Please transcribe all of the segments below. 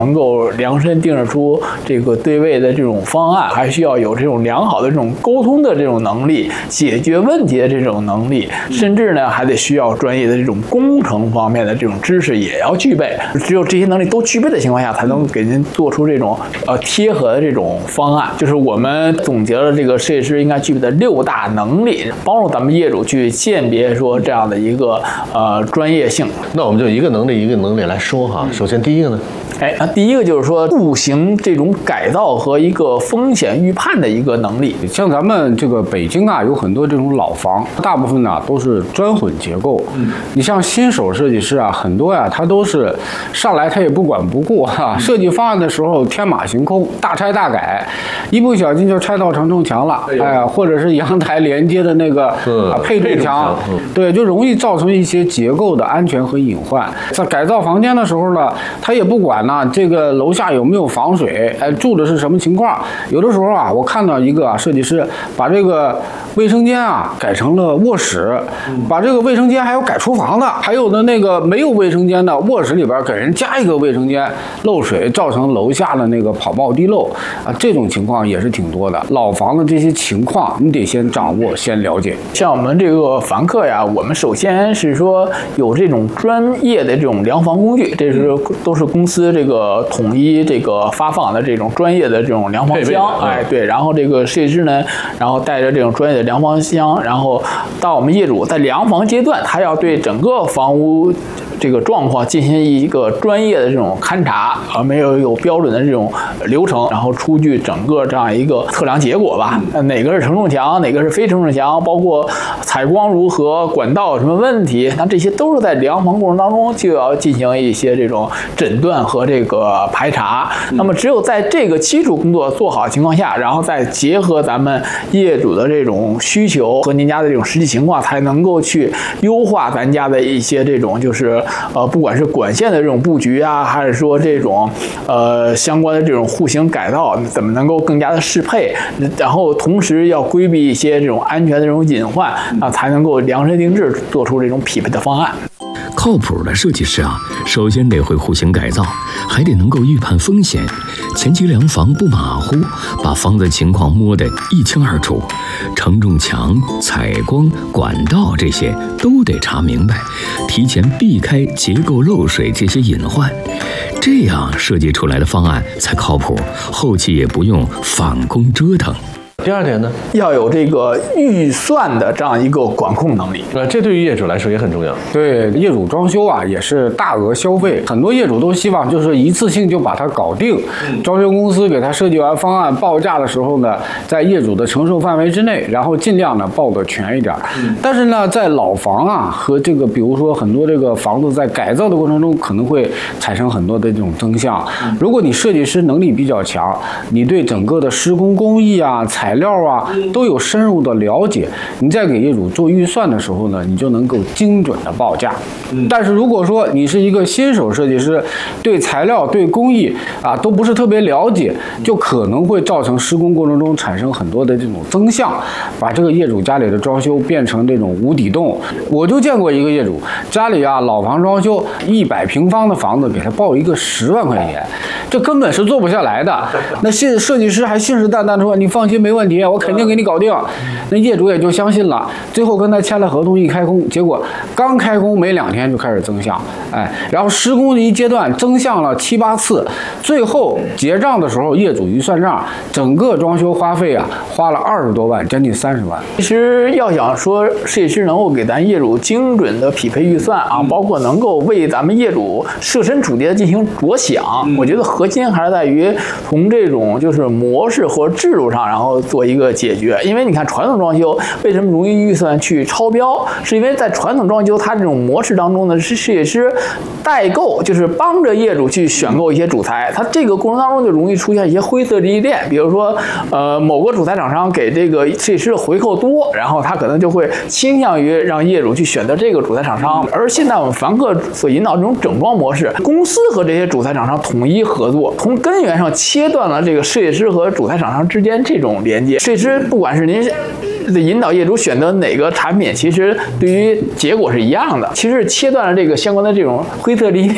能够量身定制出这个对位的这种方案，还需要有这种良好的这种沟通的这种能力，解决问题的这种能力，甚至呢还得需要专业的这种工程方面的这种知识也要具备。只有这些能力都具备的情况下，才能给您做出这种贴合的这种方案。就是我们总结了这个设计师应该具备的6大能力，帮助咱们业主去鉴别说这样的一个专业性。 那我们就一个能力一个能力来说哈。首先第一个呢？ 那第一个就是说户型这种改造和一个风险预判的一个能力。 像咱们这个北京啊，有很多这种老房，大部分呢都是砖混结构。你像新手设计师啊，很多呀，他都是上来他也不管不顾哈，设计方案的时候天马行空，大拆大改，一不小心就拆到承重墙了，或者是阳台连接的那个配重墙，对，就容易造成一些结构的安全和隐患。在改造房间的时候呢，他也不管呢这个楼下有没有防水，住的是什么情况。有的时候啊，我看到一个设计师把这个卫生间啊改成了卧室，把这个卫生间还有改厨房的，还有的那个没有卫生间的卧室里边给人加一个卫生间，漏水造成楼下的那个跑冒滴漏啊，这种情况也是挺多的。老房的这些情况你得先掌握先了解。 像我们这个房客呀，我们首先是说有这种专业的这种量房工具，这是都是公司这个统一这个发放的这种专业的这种量房箱，对，然后这个设计师呢，然后带着这种专业的量房箱，然后到我们业主在量房阶段，他要对整个房屋这个状况进行一个专业的这种勘察，没有标准的这种流程，然后出具整个这样一个测量结果吧。哪个是承重墙，哪个是非承重墙，包括采光如何，管道有什么问题，那这些都是在量房过程当中就要进行一些这种诊断和这个排查。那么只有在这个基础工作做好的情况下，然后再结合咱们业主的这种需求和您家的这种实际情况，才能够去优化咱家的一些这种就是不管是管线的这种布局啊，还是说这种相关的这种户型改造，怎么能够更加的适配，然后同时要规避一些这种安全的这种隐患，才能够量身定制做出这种匹配的方案。 靠谱的设计师啊，首先得会户型改造，还得能够预判风险，前期量房不马虎，把房子情况摸得一清二楚，承重墙、采光、管道这些都得查明白，提前避开结构漏水这些隐患，这样设计出来的方案才靠谱，后期也不用返工折腾。 第二点呢， 要有这个预算的这样一个管控能力。 这对于业主来说也很重要。 对，业主装修啊也是大额消费，很多业主都希望就是一次性就把它搞定。装修公司给他设计完方案报价的时候呢，在业主的承受范围之内，然后尽量呢报得全一点。但是呢，在老房啊和这个比如说很多这个房子在改造的过程中，可能会产生很多的这种增项。如果你设计师能力比较强，你对整个的施工工艺啊、材料啊都有深入的了解，你在给业主做预算的时候呢，你就能够精准的报价。但是如果说你是一个新手设计师，对材料、对工艺啊都不是特别了解，就可能会造成施工过程中产生很多的这种增项，把这个业主家里的装修变成这种无底洞。我就见过一个业主家里啊老房装修100平方的房子，给他报一个10万块钱，这根本是做不下来的。那设计师还信誓旦旦的说你放心没问题，我肯定给你搞定。那业主也就相信了，最后跟他签了合同一开工，结果刚开工没2天就开始增项，然后施工的一阶段增项了7、8次，最后结账的时候业主一算账，整个装修花费啊花了20多万，将近30万。 其实要想说设计师能够给咱业主精准的匹配预算啊，包括能够为咱们业主设身处地的进行着想，我觉得核心还是在于从这种就是模式或者制度上，然后做一个解决。因为你看传统装修为什么容易预算去超标，是因为在传统装修它这种模式当中呢，是设计师代购，就是帮着业主去选购一些主材，它这个过程当中就容易出现一些灰色利益链。比如说某个主材厂商给这个设计师的回扣多，然后他可能就会倾向于让业主去选择这个主材厂商。而现在我们房客所引导这种整装模式，公司和这些主材厂商统一合作，从根源上切断了这个设计师和主材厂商之间这种连接。设计师不管是您引导业主选择哪个产品，其实对于结果是一样的，其实切断了这个相关的这种灰色利益链。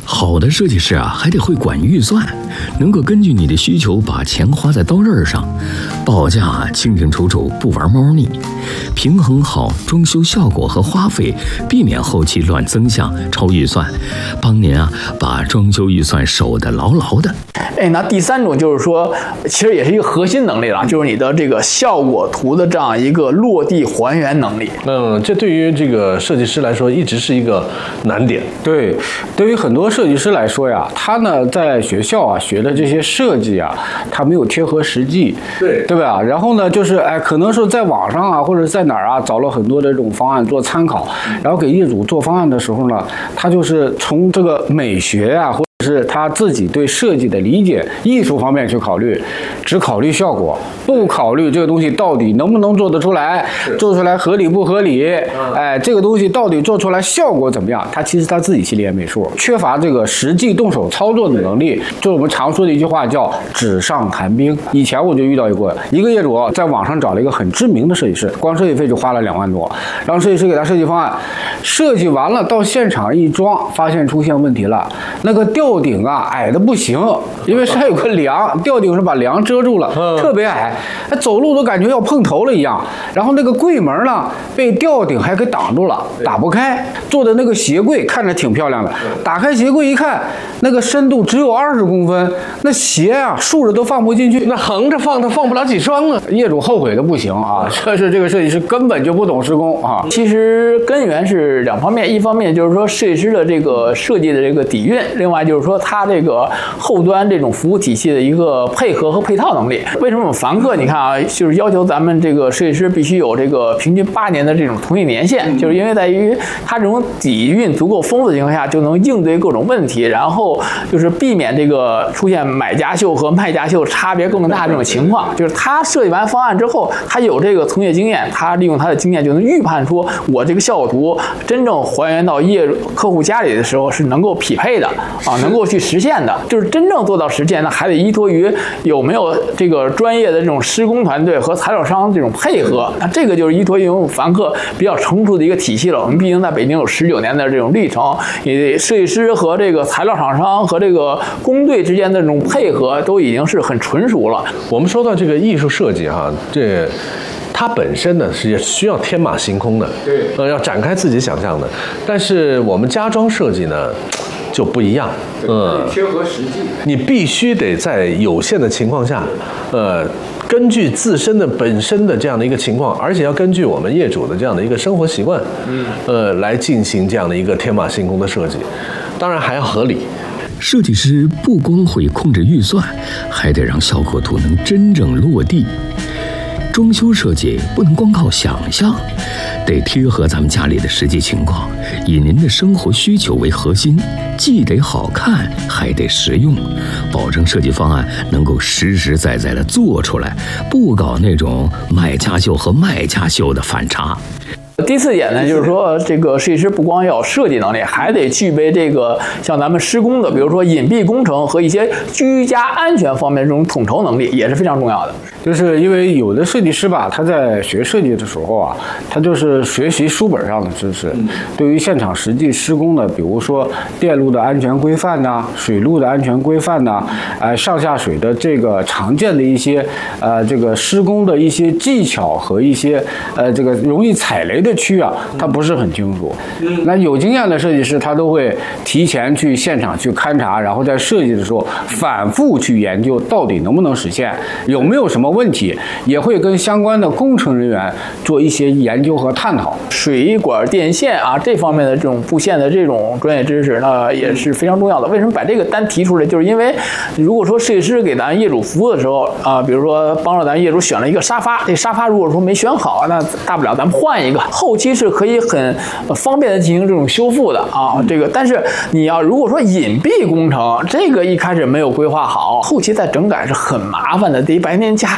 好的设计师啊，还得会管预算，能够根据你的需求把钱花在刀刃上，报价清清楚楚，不玩猫腻，平衡好装修效果和花费，避免后期乱增项、超预算，帮您啊把装修预算守得牢牢的。 那第三种就是说，其实也是一个核心能力了，就是你的这个效果图的这样一个落地还原能力。 这对于这个设计师来说，一直是一个难点。 对，对于很多设计师来说呀，他呢在学校啊学的这些设计啊，他没有贴合实际，对吧？然后呢，就是可能是在网上啊，或者在哪儿啊，找了很多的这种方案做参考，然后给业主做方案的时候呢，他就是从这个美学啊，或是他自己对设计的理解、艺术方面去考虑，只考虑效果，不考虑这个东西到底能不能做得出来，做出来合理不合理，这个东西到底做出来效果怎么样？他其实他自己心里也没数，缺乏这个实际动手操作的能力。就是我们常说的一句话叫“纸上谈兵”。以前我就遇到一个业主在网上找了一个很知名的设计师，光设计费就花了2万多，让设计师给他设计方案，设计完了到现场一装，发现出现问题了，那个吊顶啊矮的不行，因为上有个梁，吊顶是把梁遮住了，特别矮，走路都感觉要碰头了一样。然后那个柜门呢被吊顶还给挡住了，打不开。做的那个鞋柜看着挺漂亮的，打开鞋柜一看，那个深度只有20公分，那鞋啊竖着都放不进去， 那横着放它放不了几双啊。 业主后悔的不行啊，这是这个设计师根本就不懂施工啊。 其实根源是2方面，一方面就是说设计师的这个设计的这个底蕴，另外就是说他这个后端这种服务体系的一个配合和配套能力。为什么我们凡客你看啊，就是要求咱们这个设计师必须有这个平均8年的这种从业年限，就是因为在于他这种底蕴足够丰富的情况下，就能应对各种问题，然后就是避免这个出现买家秀和卖家秀差别更大的这种情况。就是他设计完方案之后，他有这个从业经验，他利用他的经验就能预判出我这个效果图真正还原到客户家里的时候是能够匹配的啊，能够去实现的。就是真正做到实现，那还得依托于有没有这个专业的这种施工团队和材料商这种配合。那这个就是依托于我们凡客比较成熟的一个体系了。我们毕竟在北京有19年的这种历程，也设计师和这个材料厂商和这个工队之间的这种配合都已经是很纯熟了。 我们说到这个艺术设计哈，它本身呢是需要天马行空的，对，要展开自己想象的。但是我们家装设计呢就不一样， 贴合实际， 你必须得在有限的情况下，根据自身的本身的这样的一个情况，而且要根据我们业主的这样的一个生活习惯，来进行这样的一个天马行空的设计，当然还要合理。 设计师不光会控制预算，还得让效果图能真正落地。装修设计不能光靠想象，得贴合咱们家里的实际情况，以您的生活需求为核心，既得好看，还得实用，保证设计方案能够实实在在的做出来，不搞那种买家秀和卖家秀的反差。 第4点呢，就是说这个设计师不光要有设计能力，还得具备这个像咱们施工的，比如说隐蔽工程和一些居家安全方面这种统筹能力，也是非常重要的。 就是因为有的设计师吧，他在学设计的时候啊，他就是学习书本上的知识，对于现场实际施工的，比如说电路的安全规范呐、水路的安全规范呐、上下水的这个常见的一些这个施工的一些技巧和一些这个容易踩雷的区啊，他不是很清楚。那有经验的设计师，他都会提前去现场去勘察，然后在设计的时候反复去研究到底能不能实现，有没有什么问题，也会跟相关的工程人员做一些研究和探讨。 水管电线啊这方面的这种布线的这种专业知识呢也是非常重要的。为什么把这个单提出来？就是因为如果说设计师给咱业主服务的时候啊，比如说帮着咱业主选了一个沙发，这沙发如果说没选好，那大不了咱们换一个，后期是可以很方便的进行这种修复的啊。这个但是你要如果说隐蔽工程，这个一开始没有规划好，后期再整改是很麻烦的，得白天加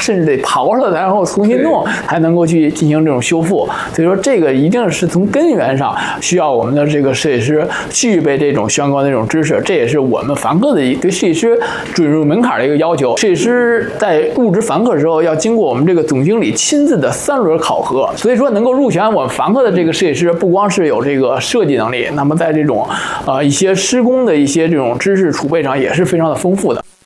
甚至得刨了然后重新弄，才能够去进行这种修复。所以说这个一定是从根源上需要我们的这个设计师具备这种相关的这种知识，这也是我们凡客的对设计师准入门槛的一个要求。设计师在入职凡客的时候，要经过我们这个总经理亲自的3轮考核，所以说能够入选我们凡客的这个设计师，不光是有这个设计能力，那么在这种一些施工的一些这种知识储备上也是非常的丰富的。